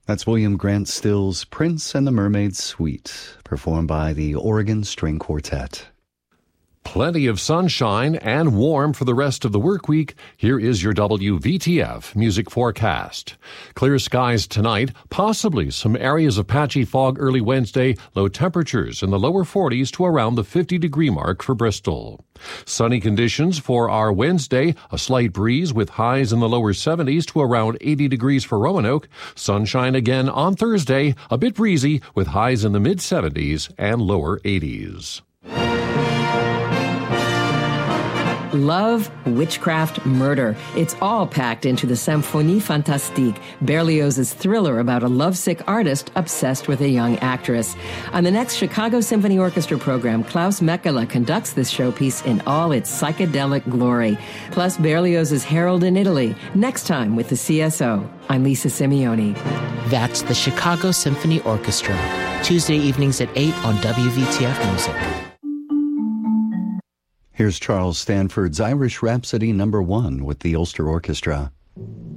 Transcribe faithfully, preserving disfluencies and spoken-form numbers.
That's William Grant Still's Prince and the Mermaid Suite, performed by the Oregon String Quartet. Plenty of sunshine and warm for the rest of the work week. Here is your W V T F music forecast. Clear skies tonight, possibly some areas of patchy fog early Wednesday, low temperatures in the lower forties to around the fifty degree mark for Bristol. Sunny conditions for our Wednesday, a slight breeze with highs in the lower seventies to around eighty degrees for Roanoke. Sunshine again on Thursday, a bit breezy with highs in the mid seventies and lower eighties. Love, witchcraft, murder. It's all packed into the Symphonie Fantastique, Berlioz's thriller about a lovesick artist obsessed with a young actress. On the next Chicago Symphony Orchestra program, Klaus Mekela conducts this showpiece in all its psychedelic glory. Plus Berlioz's Harold in Italy, next time with the C S O. I'm Lisa Simeone. That's the Chicago Symphony Orchestra, Tuesday evenings at eight on W V T F Music. Here's Charles Stanford's Irish Rhapsody number one with the Ulster Orchestra.